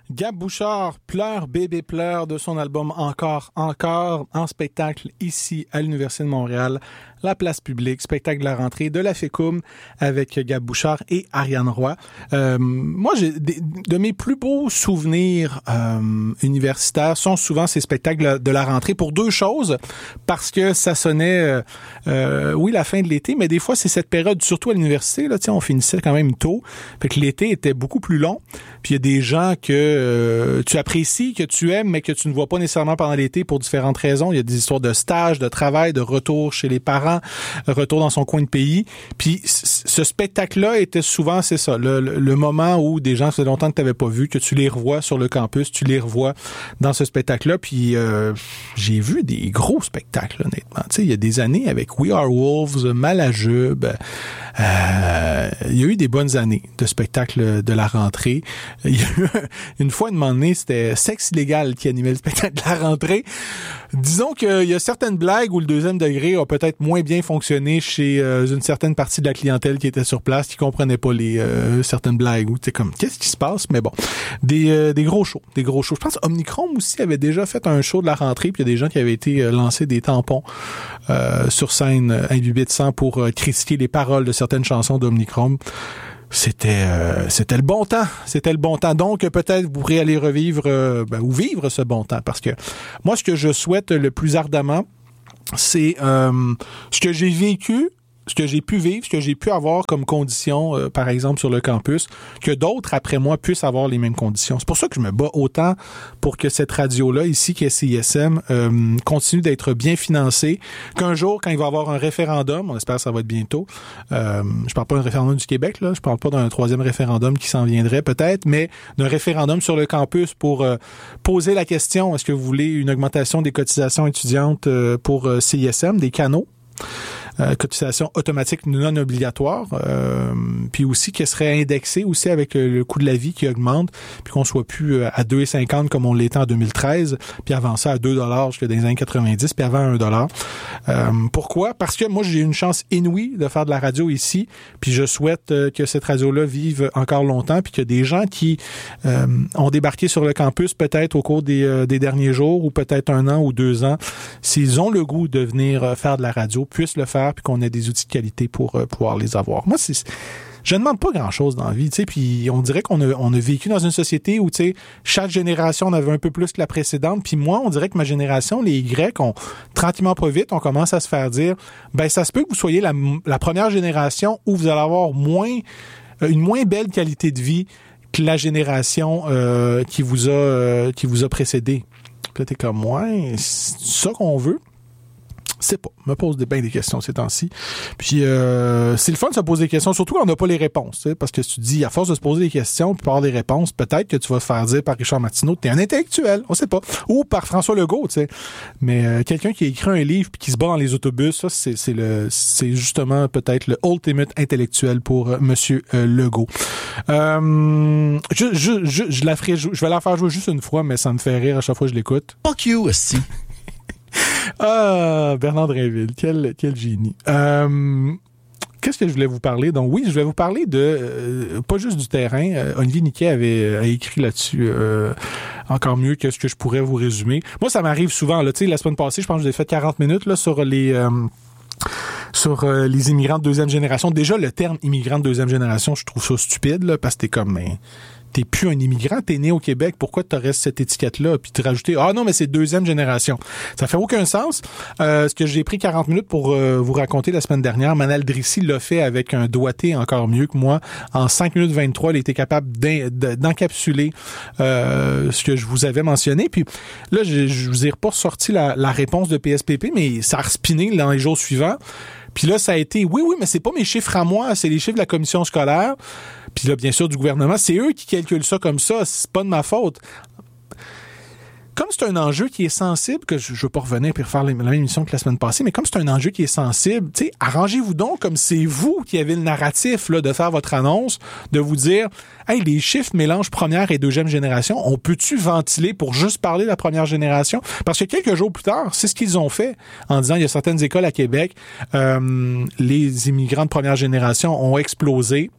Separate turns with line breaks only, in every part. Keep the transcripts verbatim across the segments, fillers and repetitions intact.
Gab Bouchard pleure, bébé pleure de son album Encore, Encore, en spectacle ici à l'Université de Montréal, la place publique, spectacle de la rentrée de la FECUM avec Gab Bouchard et Ariane Roy. Euh, moi, j'ai des, de mes plus beaux souvenirs euh, universitaires sont souvent ces spectacles de la rentrée pour deux choses, parce que ça sonnait, euh, euh, oui, la fin de l'été, mais des fois, c'est cette période, surtout à l'université, là, on finissait quand même tôt, fait que l'été était beaucoup plus long, puis il y a des gens que Euh, tu apprécies, que tu aimes, mais que tu ne vois pas nécessairement pendant l'été pour différentes raisons. Il y a des histoires de stage, de travail, de retour chez les parents, retour dans son coin de pays. Puis ce spectacle-là était souvent, c'est ça, le, le moment où des gens, ça fait longtemps que tu n'avais pas vu, que tu les revois sur le campus, tu les revois dans ce spectacle-là. Puis euh, j'ai vu des gros spectacles, honnêtement. Tu sais, il y a des années avec We Are Wolves, Malajube, euh, il y a eu des bonnes années de spectacles de la rentrée. Il y a eu une fois, une moment donné, c'était Sexe illégal qui animait le spectacle de la rentrée. Disons qu'il y a certaines blagues où le deuxième degré a peut-être moins bien fonctionné chez euh, une certaine partie de la clientèle qui était sur place, qui comprenait pas les euh, certaines blagues. Ou tu sais comme qu'est-ce qui se passe, mais bon, des euh, des gros shows, des gros shows. Je pense Omnichrome aussi avait déjà fait un show de la rentrée, puis il y a des gens qui avaient été euh, lancés des tampons euh, sur scène euh, imbibés de sang pour euh, critiquer les paroles de certaines chansons d'Omnichrome. C'était euh, c'était le bon temps, c'était le bon temps. Donc peut-être vous pourrez aller revivre euh, ben, ou vivre ce bon temps, parce que moi ce que je souhaite le plus ardemment, c'est euh, ce que j'ai vécu, ce que j'ai pu vivre, ce que j'ai pu avoir comme conditions, euh, par exemple sur le campus, que d'autres après moi puissent avoir les mêmes conditions. C'est pour ça que je me bats autant pour que cette radio-là ici, qui est C I S M, euh, continue d'être bien financée, qu'un jour, quand il va y avoir un référendum, on espère que ça va être bientôt, euh, je parle pas d'un référendum du Québec, là, je parle pas d'un troisième référendum qui s'en viendrait peut-être, mais d'un référendum sur le campus pour euh, poser la question, est-ce que vous voulez une augmentation des cotisations étudiantes euh, pour euh, C I S M, des canaux? Euh, cotisation automatique non obligatoire, euh, puis aussi qu'elle serait indexée aussi avec le, le coût de la vie qui augmente, puis qu'on soit plus à deux virgule cinquante comme on l'était en deux mille treize, puis avant ça à deux dollars jusqu'à dans les années quatre-vingt-dix, puis avant un dollar. Euh, pourquoi? Parce que moi, j'ai une chance inouïe de faire de la radio ici, puis je souhaite euh, que cette radio-là vive encore longtemps, puis que des gens qui euh, ont débarqué sur le campus peut-être au cours des, euh, des derniers jours, ou peut-être un an ou deux ans, s'ils ont le goût de venir euh, faire de la radio, puissent le faire, puis qu'on ait des outils de qualité pour euh, pouvoir les avoir. Moi, c'est, je ne demande pas grand-chose dans la vie, tu sais, puis on dirait qu'on a, on a vécu dans une société où, tu sais, chaque génération en avait un peu plus que la précédente, puis moi, on dirait que ma génération, les Y, on, tranquillement pas vite, on commence à se faire dire, ben ça se peut que vous soyez la, la première génération où vous allez avoir moins, une moins belle qualité de vie que la génération euh, qui vous a euh, qui vous a précédé. Puis là, t'es comme, ouais, c'est ça qu'on veut? C'est pas. Me pose des, ben des questions ces temps-ci. Puis euh, c'est le fun de se poser des questions, surtout quand on n'a pas les réponses. Tu sais, parce que tu te dis, à force de se poser des questions puis pas avoir des réponses, peut-être que tu vas te faire dire par Richard Martineau que t'es un intellectuel, on sait pas. Ou par François Legault, tu sais. Mais euh, quelqu'un qui a écrit un livre puis qui se bat dans les autobus, ça, c'est, c'est le c'est justement peut-être le ultimate intellectuel pour euh, Monsieur euh, Legault. Euh, je, je, je, je la ferai jou- je vais la faire jouer juste une fois, mais ça me fait rire à chaque fois que je l'écoute.
Fuck you aussi.
Ah, Bernard Drinville, quel, quel génie. Euh, qu'est-ce que je voulais vous parler? Donc oui, je voulais vous parler de, euh, pas juste du terrain. Euh, Olivier Niquet avait a écrit là-dessus euh, encore mieux que ce que je pourrais vous résumer. Moi, ça m'arrive souvent. Là, tu sais, la semaine passée, je pense que j'ai fait quarante minutes là, sur les... Euh, sur euh, les immigrants de deuxième génération. Déjà, le terme immigrant de deuxième génération, je trouve ça stupide, là, parce que t'es comme... Mais, t'es plus un immigrant, t'es né au Québec, pourquoi t'aurais cette étiquette-là? Puis te rajouter, ah non, mais c'est deuxième génération. Ça fait aucun sens. Euh, ce que j'ai pris quarante minutes pour euh, vous raconter la semaine dernière, Manal Drissi l'a fait avec un doigté encore mieux que moi. En cinq minutes vingt-trois, il était capable d'en, d'encapsuler euh, ce que je vous avais mentionné. Puis là, je, je vous ai pas sorti la, la réponse de P S P P, mais ça a respiné dans les jours suivants. Puis là, ça a été, oui, oui, mais c'est pas mes chiffres à moi, c'est les chiffres de la commission scolaire. Puis là, bien sûr, du gouvernement, c'est eux qui calculent ça comme ça, c'est pas de ma faute. Comme c'est un enjeu qui est sensible, que je, je veux pas revenir et refaire la même émission que la semaine passée, mais comme c'est un enjeu qui est sensible, tu sais, arrangez-vous donc comme c'est vous qui avez le narratif là de faire votre annonce, de vous dire, hey, les chiffres mélangent première et deuxième génération, on peut-tu ventiler pour juste parler de la première génération? Parce que quelques jours plus tard, c'est ce qu'ils ont fait en disant, il y a certaines écoles à Québec, euh, les immigrants de première génération ont explosé.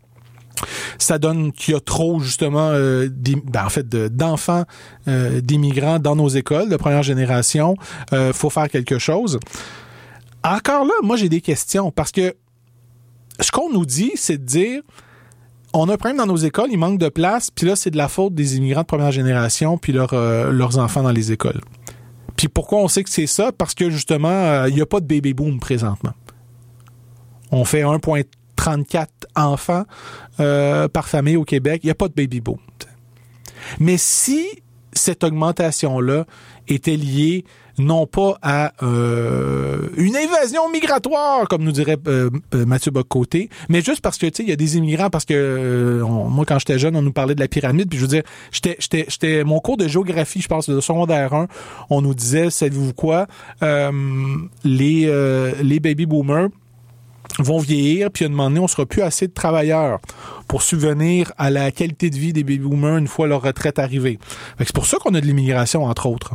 Ça donne qu'il y a trop, justement, euh, ben, en fait, de, d'enfants euh, d'immigrants dans nos écoles de première génération. Euh, faut faire quelque chose. Encore là, moi, j'ai des questions parce que ce qu'on nous dit, c'est de dire on a un problème dans nos écoles, il manque de place, puis là, c'est de la faute des immigrants de première génération puis leur, euh, leurs enfants dans les écoles. Puis pourquoi on sait que c'est ça? Parce que, justement, euh, il n'y a pas de baby boom présentement. On fait un virgule trente-quatre enfants euh, par famille au Québec. Il n'y a pas de baby boom. Mais si cette augmentation-là était liée non pas à euh, une invasion migratoire, comme nous dirait euh, euh, Mathieu Bock-Côté, mais juste parce que, tu sais, il y a des immigrants, parce que euh, on, moi, quand j'étais jeune, on nous parlait de la pyramide, puis je veux dire, j'étais, j'étais, j'étais mon cours de géographie, je pense, de secondaire un, on nous disait, savez-vous quoi, euh, les, euh, les baby boomers vont vieillir, puis à un moment donné, on sera plus assez de travailleurs pour subvenir à la qualité de vie des baby boomers une fois leur retraite arrivée. Fait que c'est pour ça qu'on a de l'immigration, entre autres.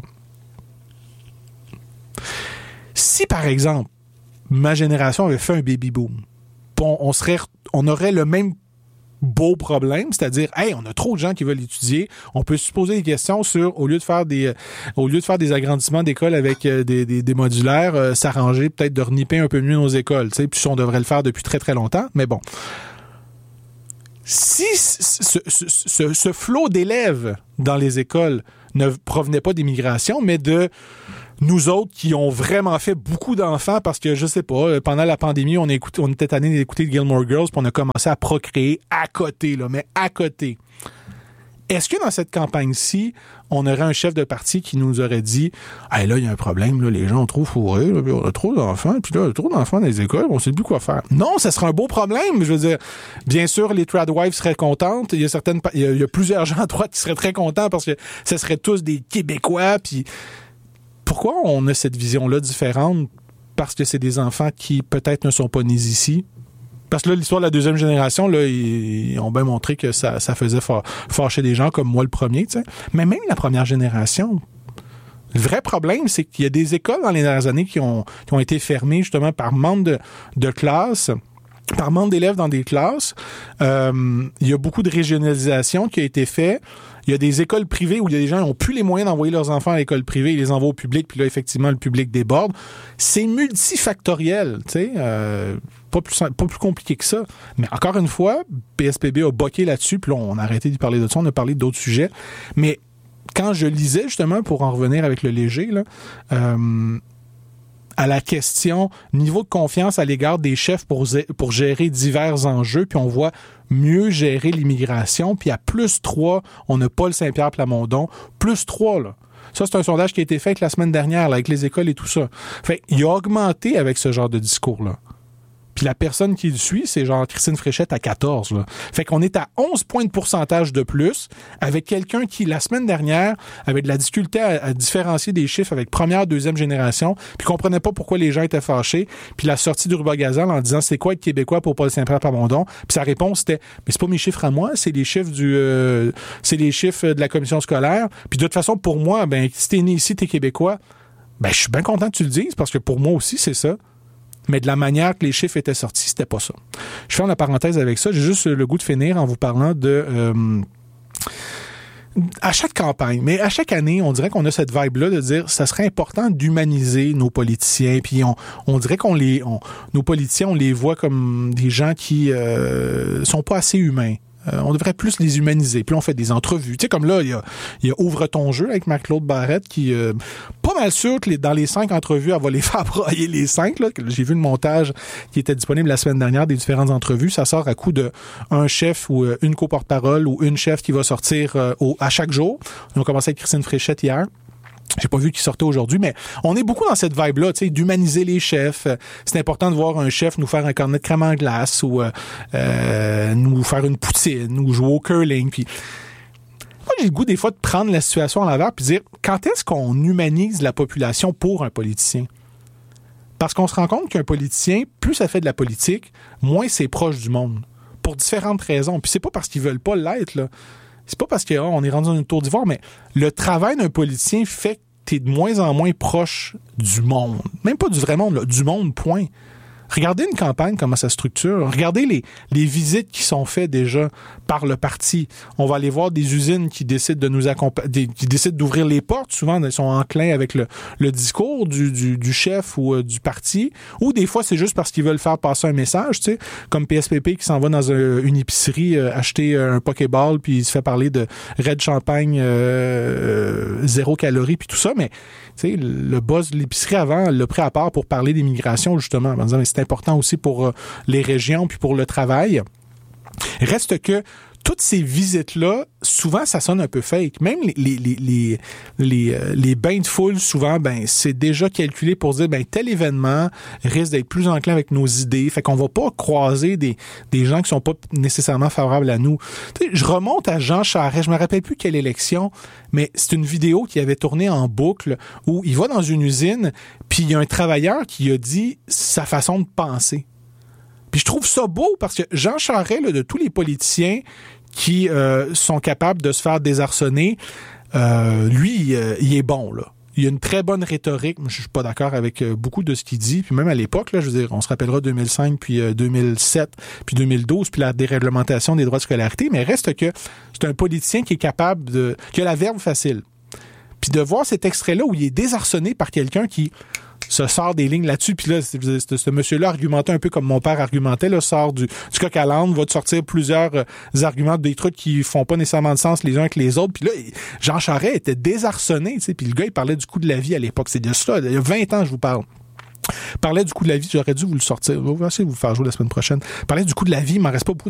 Si, par exemple, ma génération avait fait un baby boom, on, on serait, on aurait le même beau problème, c'est-à-dire, hey, on a trop de gens qui veulent étudier, on peut se poser des questions sur, au lieu de faire des, euh, au lieu de faire des agrandissements d'écoles avec euh, des, des, des modulaires, euh, s'arranger peut-être de reniper un peu mieux nos écoles, tu sais, puis on devrait le faire depuis très très longtemps, mais bon. Si ce, ce, ce, ce flot d'élèves dans les écoles ne provenait pas d'immigration, mais de nous autres qui ont vraiment fait beaucoup d'enfants parce que, je sais pas, pendant la pandémie, on, a écouté, on était tanné d'écouter Gilmore Girls puis on a commencé à procréer à côté, là, mais à côté. Est-ce que dans cette campagne-ci, on aurait un chef de parti qui nous aurait dit « Hey, là, il y a un problème, là, les gens ont trop fourré, là, puis on a trop d'enfants, puis là, il y a trop d'enfants dans les écoles, on sait plus quoi faire. » Non, ça serait un beau problème, je veux dire. Bien sûr, les tradwives seraient contentes. Il y a certaines, il y a, il y a plusieurs gens à droite qui seraient très contents parce que ce seraient tous des Québécois, puis pourquoi on a cette vision-là différente? Parce que c'est des enfants qui peut-être ne sont pas nés ici. Parce que là, l'histoire de la deuxième génération, là, ils, ils ont bien montré que ça, ça faisait fa- fâcher des gens comme moi le premier, tu sais. Mais même la première génération, le vrai problème, c'est qu'il y a des écoles dans les dernières années qui ont, qui ont été fermées justement par manque de, de classes, par manque d'élèves dans des classes. Euh, il y a beaucoup de régionalisation qui a été faite. Il y a des écoles privées où il y a des gens qui n'ont plus les moyens d'envoyer leurs enfants à l'école privée, ils les envoient au public, puis là, effectivement, le public déborde. C'est multifactoriel, tu sais, euh, pas plus, pas plus compliqué que ça. Mais encore une fois, P S P B a boqué là-dessus, puis là, on a arrêté d'y parler de ça, on a parlé d'autres sujets. Mais quand je lisais, justement, pour en revenir avec le léger, là, euh, à la question niveau de confiance à l'égard des chefs pour, pour gérer divers enjeux, puis on voit mieux gérer l'immigration, puis à plus trois, on a Paul Saint-Pierre Plamondon, plus trois, là. Ça, c'est un sondage qui a été fait la semaine dernière, là, avec les écoles et tout ça. Fait, il a augmenté avec ce genre de discours-là. Puis la personne qui le suit, c'est genre Christine Fréchette à quatorze. Là. Fait qu'on est à onze points de pourcentage de plus avec quelqu'un qui, la semaine dernière, avait de la difficulté à, à différencier des chiffres avec première, deuxième génération, puis comprenait pas pourquoi les gens étaient fâchés. Puis la sortie du Ruba Gazal en disant « C'est quoi être Québécois pour Paul Saint-Pierre Plamondon? » Puis sa réponse c'était « Mais c'est pas mes chiffres à moi, c'est les chiffres du euh, c'est les chiffres de la commission scolaire. Puis de toute façon, pour moi, ben si t'es né ici, t'es Québécois. Ben je suis bien content que tu le dises parce que pour moi aussi, c'est ça. » Mais de la manière que les chiffres étaient sortis, c'était pas ça. Je ferme la parenthèse avec ça. J'ai juste le goût de finir en vous parlant de... Euh, à chaque campagne, mais à chaque année, on dirait qu'on a cette vibe-là de dire ça serait important d'humaniser nos politiciens. Puis on, on dirait qu'on les... On, nos politiciens, on les voit comme des gens qui euh, sont pas assez humains. Euh, on devrait plus les humaniser. Puis là, on fait des entrevues. Tu sais, comme là, il y a, il y a Ouvre ton jeu avec Marc-Claude Barrette qui, euh, pas mal sûr que les, dans les cinq entrevues, elle va les faire broyer les cinq. Là. J'ai vu le montage qui était disponible la semaine dernière des différentes entrevues. Ça sort à coup de un chef ou euh, une co-porte-parole ou une chef qui va sortir euh, au, à chaque jour. Ils ont commencé avec Christine Fréchette hier. J'ai pas vu qu'il sortait aujourd'hui, mais on est beaucoup dans cette vibe-là, tu sais, d'humaniser les chefs. C'est important de voir un chef nous faire un cornet de crème en glace ou euh, nous faire une poutine ou jouer au curling. Puis moi, j'ai le goût des fois de prendre la situation à l'envers puis dire quand est-ce qu'on humanise la population pour un politicien? Parce qu'on se rend compte qu'un politicien, plus ça fait de la politique, moins c'est proche du monde. Pour différentes raisons. Puis c'est pas parce qu'ils veulent pas l'être, là. C'est pas parce qu'on est rendu dans une tour d'ivoire, mais le travail d'un politicien fait que t'es de moins en moins proche du monde. Même pas du vrai monde, là, du monde, point. Regardez une campagne, comment ça structure. Regardez les, les visites qui sont faites déjà par le parti. On va aller voir des usines qui décident de nous accompagner, qui décident d'ouvrir les portes. Souvent, ils sont enclins avec le, le discours du, du, du chef ou euh, du parti. Ou des fois, c'est juste parce qu'ils veulent faire passer un message, tu sais, comme P S P P qui s'en va dans un, une épicerie euh, acheter un Pokéball puis il se fait parler de Red Champagne euh, zéro calorie puis tout ça. Mais tu sais, le boss de l'épicerie avant l'a pris à part pour parler d'immigration, justement, en disant mais c'est important aussi pour euh, les régions puis pour le travail. Reste que toutes ces visites-là, souvent, ça sonne un peu fake. Même les, les, les, les, les, euh, les bains de foule, souvent, ben, c'est déjà calculé pour dire, ben, tel événement risque d'être plus enclin avec nos idées. Fait qu'on va pas croiser des, des gens qui sont pas nécessairement favorables à nous. Tu sais, je remonte à Jean Charest. Je me rappelle plus quelle élection, mais c'est une vidéo qui avait tourné en boucle où il va dans une usine, puis il y a un travailleur qui a dit sa façon de penser. Puis je trouve ça beau parce que Jean Charest, là, de tous les politiciens qui euh, sont capables de se faire désarçonner, euh, lui, euh, il est bon, là. Il a une très bonne rhétorique. Je suis pas d'accord avec euh, beaucoup de ce qu'il dit. Puis même à l'époque, là, je veux dire, on se rappellera deux mille cinq, puis euh, deux mille sept, puis deux mille douze, puis la déréglementation des droits de scolarité. Mais reste que c'est un politicien qui est capable de... qui a la verbe facile. Puis de voir cet extrait-là où il est désarçonné par quelqu'un qui se sort des lignes là-dessus, puis là, c'est, c'est, c'est, ce monsieur-là argumentait un peu comme mon père argumentait, là, sort du, du coq à l'âne, va te sortir plusieurs euh, arguments, des trucs qui font pas nécessairement de sens les uns avec les autres, puis là, Jean Charest était désarçonné, tu sais, puis le gars, il parlait du coût de la vie à l'époque, c'est de ça, il y a vingt ans, je vous parle. Parlait du coût de la vie, j'aurais dû vous le sortir, on va essayer de vous le faire jouer la semaine prochaine. Parlait du coût de la vie, il m'en reste pas beaucoup